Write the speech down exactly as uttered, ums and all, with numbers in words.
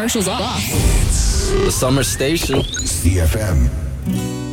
commercials off. The Summer Station. C F M.